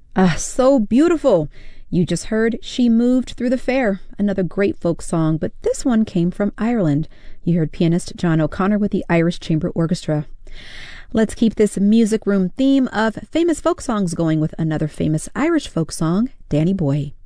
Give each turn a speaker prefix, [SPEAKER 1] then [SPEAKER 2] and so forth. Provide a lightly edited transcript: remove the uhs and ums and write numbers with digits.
[SPEAKER 1] Ah, so beautiful. You just heard She Moved Through the Fair, another great folk song, but this one came from Ireland. You heard pianist John O'Connor with the Irish Chamber Orchestra. Let's keep this music room theme of famous folk songs going with another famous Irish folk song, Danny Boy.